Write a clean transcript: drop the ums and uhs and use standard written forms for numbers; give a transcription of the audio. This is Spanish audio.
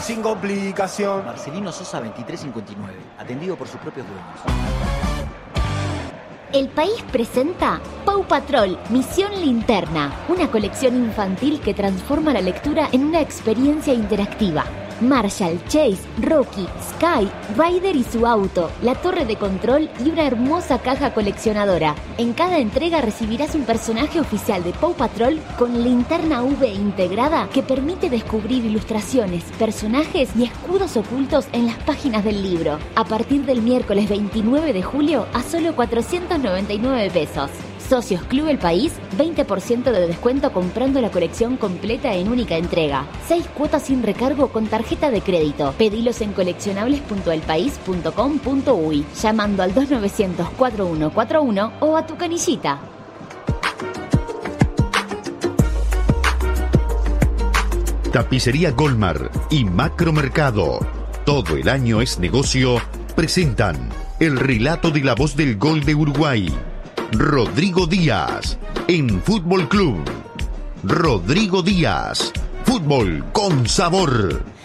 sin complicación. Marcelino Sosa 2359, atendido por sus propios dueños. El País presenta Paw Patrol, Misión Linterna, una colección infantil que transforma la lectura en una experiencia interactiva. Marshall, Chase, Rocky, Sky, Ryder y su auto, la torre de control y una hermosa caja coleccionadora. En cada entrega recibirás un personaje oficial de Paw Patrol con linterna UV integrada que permite descubrir ilustraciones, personajes y escudos ocultos en las páginas del libro. A partir del miércoles 29 de julio a solo 499 pesos. Socios Club El País, 20% de descuento comprando la colección completa en única entrega. 6 cuotas sin recargo con tarjeta de crédito. Pedilos en coleccionables.elpaís.com.uy, llamando al 2900-4141 o a tu canillita. Tapicería Golmar y Macromercado, todo el año es negocio, presentan el relato de la voz del gol de Uruguay. Rodrigo Díaz, en Fútbol Club. Rodrigo Díaz, fútbol con sabor.